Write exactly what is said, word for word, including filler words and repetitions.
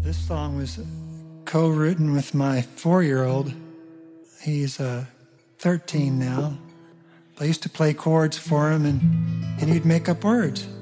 This song was co-written with my four-year-old. He's uh, thirteen now. I used to play chords for him, and, and he'd make up words.